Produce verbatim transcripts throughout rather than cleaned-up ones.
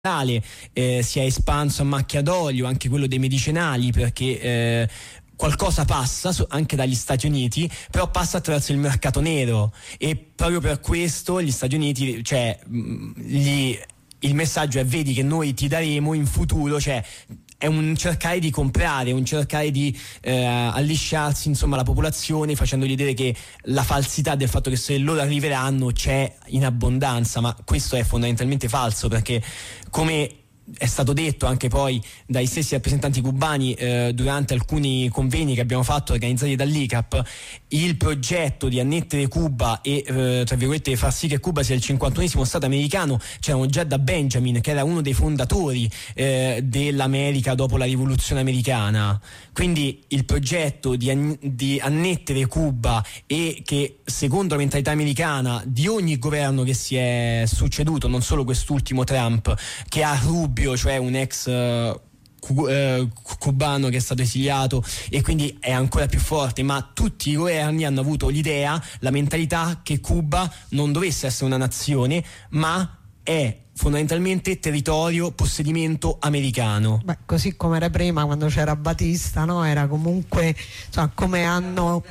eh, si è espanso a macchia d'olio, anche quello dei medicinali, perché eh, qualcosa passa anche dagli Stati Uniti, però passa attraverso il mercato nero, e proprio per questo gli Stati Uniti, cioè gli, il messaggio è: vedi che noi ti daremo in futuro, cioè è un cercare di comprare, un cercare di eh, allisciarsi insomma la popolazione, facendogli vedere che la falsità del fatto che se loro arriveranno c'è in abbondanza, ma questo è fondamentalmente falso, perché come è stato detto anche poi dai stessi rappresentanti cubani eh, durante alcuni convegni che abbiamo fatto organizzati dall'I C A P, il progetto di annettere Cuba e eh, tra virgolette far sì che Cuba sia il cinquantunesimo stato americano c'erano già da Benjamin, che era uno dei fondatori eh, dell'America dopo la rivoluzione americana. Quindi il progetto di, an- di annettere Cuba, e che secondo la mentalità americana di ogni governo che si è succeduto, non solo quest'ultimo Trump, che ha Rubio, cioè un ex uh, cu- uh, cubano che è stato esiliato e quindi è ancora più forte, ma tutti i governi hanno avuto l'idea, la mentalità che Cuba non dovesse essere una nazione, ma è fondamentalmente territorio, possedimento americano. Beh, così come era prima, quando c'era Batista, no? Era comunque, insomma, come hanno...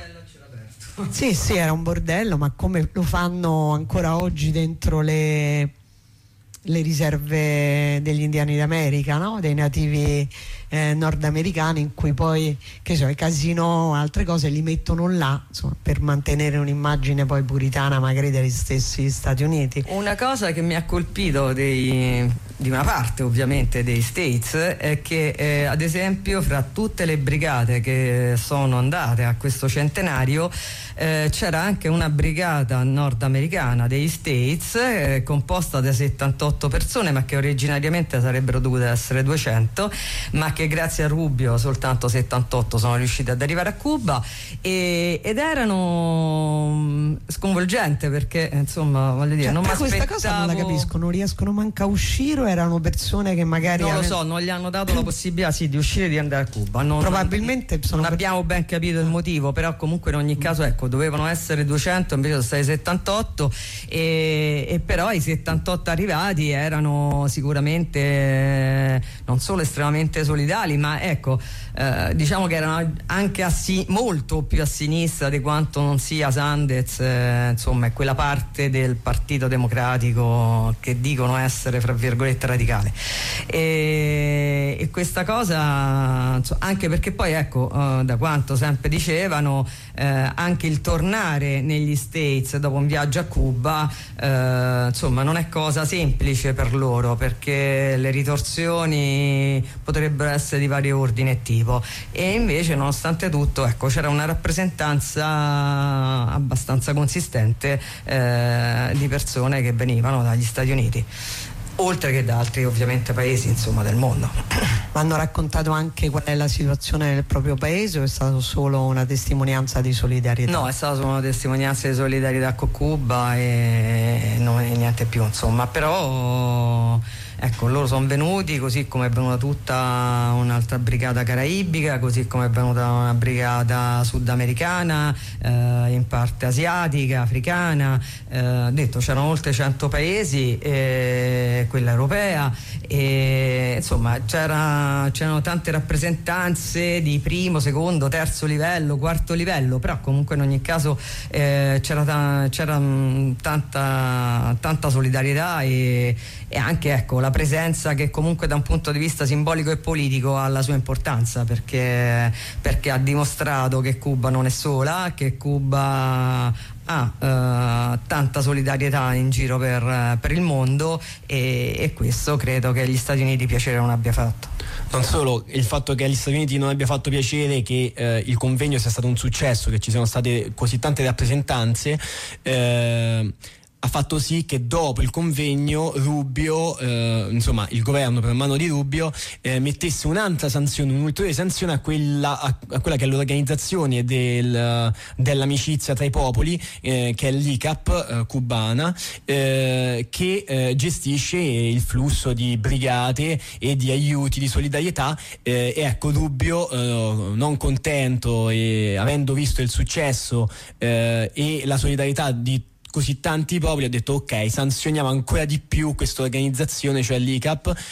Sì, sì, era un bordello, ma come lo fanno ancora oggi dentro le, le riserve degli indiani d'America, no? Dei nativi eh, nordamericani, in cui poi, che so, i casino, altre cose li mettono là, insomma, per mantenere un'immagine poi puritana magari degli stessi Stati Uniti. Una cosa che mi ha colpito dei, di una parte ovviamente dei States è che eh, ad esempio fra tutte le brigate che sono andate a questo centenario eh, c'era anche una brigata nordamericana degli States eh, composta da settantotto persone, ma che originariamente sarebbero dovute essere duecento, ma che grazie a Rubio soltanto settantotto sono riusciti ad arrivare a Cuba, e, ed erano sconvolgente, perché insomma voglio dire, cioè, non mi aspettavo... questa cosa non la capisco, non riescono manco a uscire, o erano persone che magari non lo ave... so, non gli hanno dato la possibilità sì di uscire e di andare a Cuba, non, probabilmente non, sono non per... abbiamo ben capito il motivo, però comunque in ogni caso ecco, dovevano essere duecento, invece sono stati settantotto, e, e però i settantotto arrivati erano sicuramente eh, non solo estremamente solidali, ma ecco eh, diciamo che erano anche a si- molto più a sinistra di quanto non sia Sanders, eh, insomma è quella parte del Partito Democratico che dicono essere fra virgolette radicale, e, e questa cosa insomma, anche perché poi ecco eh, da quanto sempre dicevano eh, anche il tornare negli States dopo un viaggio a Cuba eh, insomma non è cosa semplice per loro, perché le ritorsioni potrebbero essere di vario ordine e tipo, e invece nonostante tutto ecco c'era una rappresentanza abbastanza consistente eh, di persone che venivano dagli Stati Uniti, oltre che da altri ovviamente paesi insomma del mondo. Ma hanno raccontato anche qual è la situazione nel proprio paese, o è stato solo una testimonianza di solidarietà? No, è stata solo una testimonianza di solidarietà con Cuba e, no, e niente più insomma, però ecco loro sono venuti, così come è venuta tutta un'altra brigata caraibica, così come è venuta una brigata sudamericana, eh, in parte asiatica, africana, eh, detto c'erano oltre cento paesi, eh, quella europea, e insomma c'era, c'erano tante rappresentanze di primo, secondo, terzo livello, quarto livello, però comunque in ogni caso eh, c'era, ta- c'era mh, tanta, tanta solidarietà e, e anche ecco la presenza che comunque da un punto di vista simbolico e politico ha la sua importanza, perché, perché ha dimostrato che Cuba non è sola, che Cuba ha eh, tanta solidarietà in giro per, per il mondo, e, e questo credo che agli Stati Uniti piacere non abbia fatto. Non solo il fatto che agli Stati Uniti non abbia fatto piacere che eh, il convegno sia stato un successo, che ci siano state così tante rappresentanze, eh, ha fatto sì che dopo il convegno Rubio, eh, insomma il governo per mano di Rubio, eh, mettesse un'altra sanzione, un'ulteriore sanzione a quella, a, a quella che è l'organizzazione del, dell'amicizia tra i popoli, eh, che è l'I C A P eh, cubana, eh, che eh, gestisce il flusso di brigate e di aiuti, di solidarietà, eh, e ecco Rubio, eh, non contento e avendo visto il successo eh, e la solidarietà di così tanti popoli, ha detto ok, sanzioniamo ancora di più questa organizzazione, cioè l'I C A P,